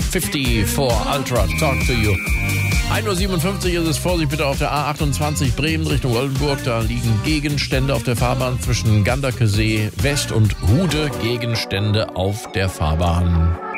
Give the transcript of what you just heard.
54 Ultra, Talk to You. 1:57 Uhr ist es. Vorsicht bitte auf der A28 Bremen Richtung Oldenburg. Da liegen Gegenstände auf der Fahrbahn zwischen Ganderkesee West und Hude. Gegenstände auf der Fahrbahn.